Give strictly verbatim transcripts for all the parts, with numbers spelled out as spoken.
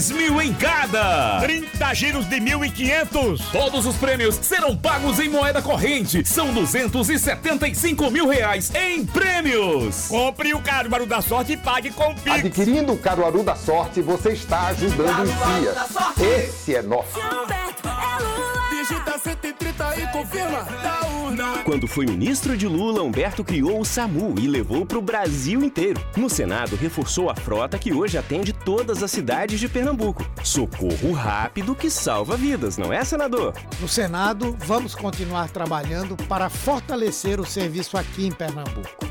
Mil em cada. trinta giros de mil e quinhentos. Todos os prêmios serão pagos em moeda corrente. São duzentos e setenta e cinco mil reais em prêmios. Compre o Caruaru da Sorte e pague com o Pix. Adquirindo o Caruaru da Sorte, você está ajudando o Cias. Esse é nosso. Digita cento e trinta e confirma da urna. Quando foi ministro de Lula, Humberto criou o SAMU e levou para o Brasil inteiro. No Senado, reforçou a frota que hoje atende todas as cidades de Pernambuco. Socorro rápido que salva vidas, não é, senador? No Senado, vamos continuar trabalhando para fortalecer o serviço aqui em Pernambuco.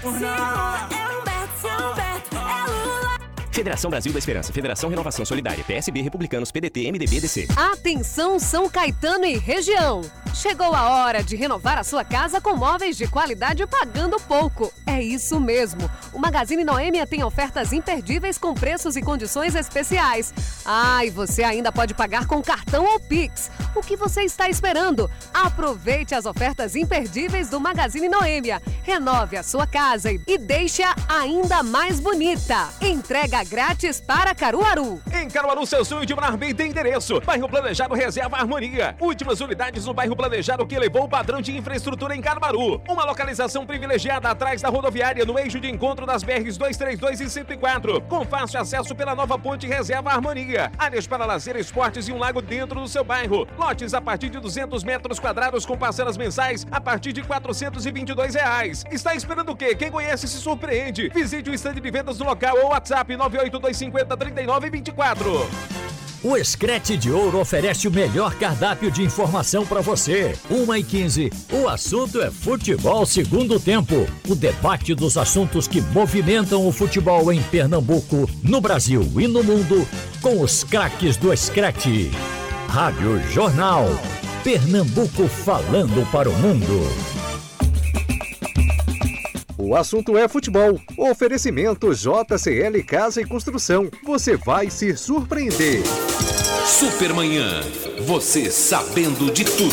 Federação Brasil da Esperança, Federação Renovação Solidária, P S B, Republicanos, P D T, M D B, D C. Atenção São Caetano e região! Chegou a hora de renovar a sua casa com móveis de qualidade pagando pouco. É isso mesmo! O Magazine Noêmia tem ofertas imperdíveis com preços e condições especiais. Ah, e você ainda pode pagar com cartão ou Pix. O que você está esperando? Aproveite as ofertas imperdíveis do Magazine Noêmia. Renove a sua casa e deixe-a ainda mais bonita. Entrega grátis para Caruaru. Em Caruaru, seu sonho de morar bem tem endereço. Bairro Planejado Reserva Harmonia. Últimas unidades no bairro Planejado que elevou o padrão de infraestrutura em Caruaru. Uma localização privilegiada atrás da rodoviária no eixo de encontro das B Rs duzentos e trinta e dois e cento e quatro. Com fácil acesso pela nova ponte Reserva Harmonia. Áreas para lazer, esportes e um lago dentro do seu bairro. Lotes a partir de duzentos metros quadrados com parcelas mensais a partir de quatrocentos e vinte e dois reais. Está esperando o quê? Quem conhece se surpreende. Visite o estande de vendas no local ou WhatsApp nove oito dois cinco zero, três nove dois quatro. O Screte de Ouro oferece o melhor cardápio de informação para você. uma e quinze. O assunto é futebol segundo tempo. O debate dos assuntos que movimentam o futebol em Pernambuco, no Brasil e no mundo, com os craques do Screte. Rádio Jornal. Pernambuco falando para o mundo. O assunto é futebol. Oferecimento J C L Casa e Construção. Você vai se surpreender. Supermanhã. Você sabendo de tudo.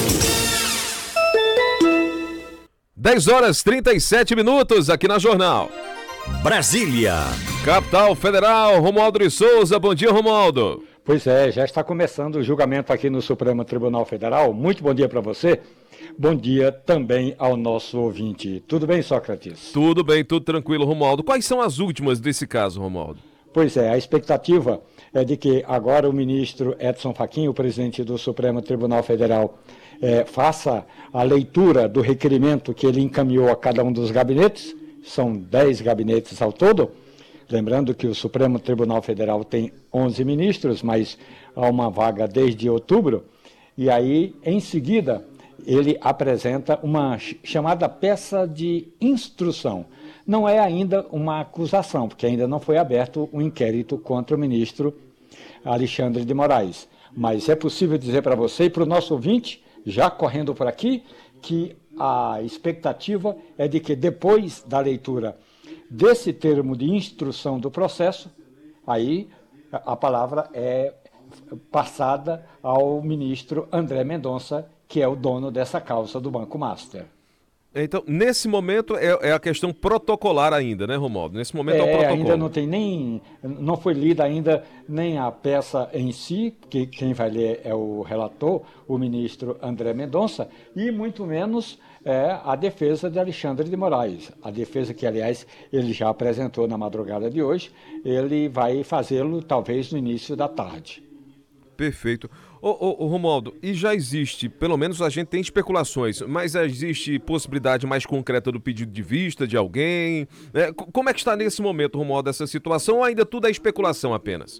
dez horas e trinta e sete minutos aqui na Jornal. Brasília. Capital Federal, Romualdo de Souza. Bom dia, Romualdo. Pois é, já está começando o julgamento aqui no Supremo Tribunal Federal. Muito bom dia para você. Bom dia também ao nosso ouvinte. Tudo bem, Sócrates? Tudo bem, tudo tranquilo, Romualdo. Quais são as últimas desse caso, Romualdo? Pois é, a expectativa é de que agora o ministro Edson Fachin, o presidente do Supremo Tribunal Federal, é, faça a leitura do requerimento que ele encaminhou a cada um dos gabinetes. São dez gabinetes ao todo. Lembrando que o Supremo Tribunal Federal tem onze ministros, mas há uma vaga desde outubro. E aí, em seguida, ele apresenta uma chamada peça de instrução. Não é ainda uma acusação, porque ainda não foi aberto um inquérito contra o ministro Alexandre de Moraes. Mas é possível dizer para você e para o nosso ouvinte, já correndo por aqui, que a expectativa é de que depois da leitura desse termo de instrução do processo, aí a palavra é passada ao ministro André Mendonça, que é o dono dessa causa do Banco Master. Então, nesse momento é, é a questão protocolar ainda, né, Romualdo? Nesse momento é, é o protocolo. Ainda não tem nem, não foi lida ainda nem a peça em si, que quem vai ler é o relator, o ministro André Mendonça, e muito menos é a defesa de Alexandre de Moraes. A defesa que, aliás, ele já apresentou na madrugada de hoje, ele vai fazê-lo talvez no início da tarde. Perfeito. Ô, ô, ô, Romualdo, e já existe, pelo menos a gente tem especulações, mas existe possibilidade mais concreta do pedido de vista de alguém? É, como é que está nesse momento, Romualdo, essa situação, ou ainda tudo é especulação apenas?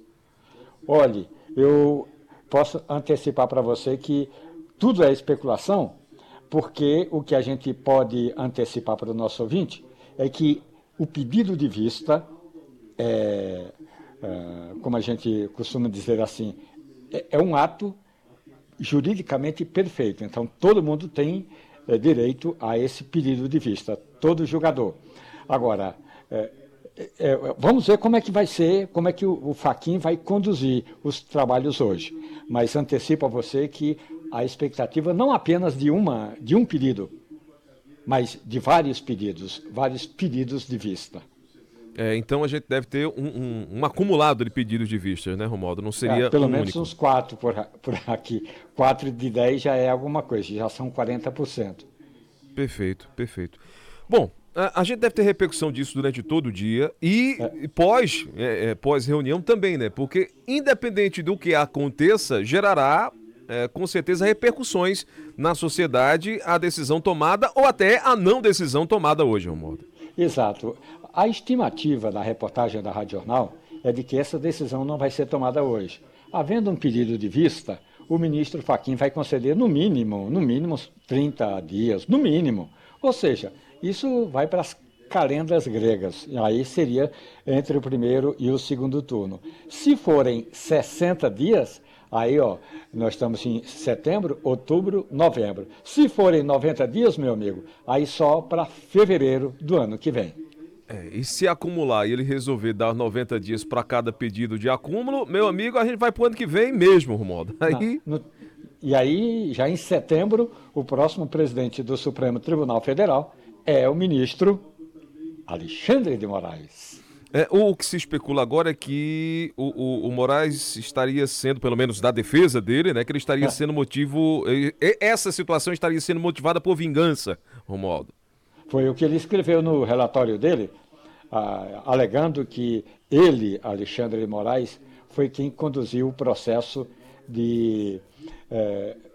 Olhe, eu posso antecipar para você que tudo é especulação, porque o que a gente pode antecipar para o nosso ouvinte é que o pedido de vista, é, é, como a gente costuma dizer assim, é um ato juridicamente perfeito. Então, todo mundo tem é, direito a esse pedido de vista, todo julgador. Agora, é, é, vamos ver como é que vai ser, como é que o, o Fachin vai conduzir os trabalhos hoje. Mas antecipo a você que a expectativa não apenas de, uma, de um pedido, mas de vários pedidos, vários pedidos de vista. É, então a gente deve ter um, um, um acumulado de pedidos de vistas, né, Romualdo? Não seria é, pelo um menos único. uns quatro por, por aqui. Quatro de dez já é alguma coisa, já são quarenta por cento. Perfeito, perfeito. Bom, a, a gente deve ter repercussão disso durante todo o dia e, é. e pós, é, é, pós-reunião também, né? Porque independente do que aconteça, gerará é, com certeza repercussões na sociedade a decisão tomada ou até a não decisão tomada hoje, Romualdo. Exato. A estimativa da reportagem da Rádio Jornal é de que essa decisão não vai ser tomada hoje. Havendo um pedido de vista, o ministro Fachin vai conceder no mínimo, no mínimo trinta dias, no mínimo. Ou seja, isso vai para as calendas gregas. E aí seria entre o primeiro e o segundo turno. Se forem sessenta dias, aí ó, nós estamos em setembro, outubro, novembro. Se forem noventa dias, meu amigo, aí só para fevereiro do ano que vem. É, e se acumular e ele resolver dar noventa dias para cada pedido de acúmulo, meu amigo, a gente vai para o ano que vem mesmo, Romualdo. Aí... No, e aí, já em setembro, o próximo presidente do Supremo Tribunal Federal é o ministro Alexandre de Moraes. É, o que se especula agora é que o, o, o Moraes estaria sendo, pelo menos da defesa dele, né, que ele estaria é. sendo motivo... Essa situação estaria sendo motivada por vingança, Romualdo. Foi o que ele escreveu no relatório dele, ah, alegando que ele, Alexandre de Moraes, foi quem conduziu o processo de eh,